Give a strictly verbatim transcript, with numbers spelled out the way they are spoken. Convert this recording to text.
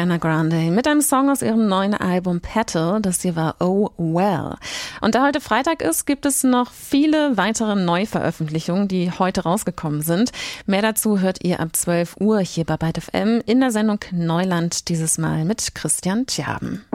Ariana Grande mit einem Song aus ihrem neuen Album Petal. Das hier war Oh Well. Und da heute Freitag ist, gibt es noch viele weitere Neuveröffentlichungen, die heute rausgekommen sind. Mehr dazu hört ihr ab zwölf Uhr hier bei Byte F M in der Sendung Neuland, dieses Mal mit Christian Tjaben.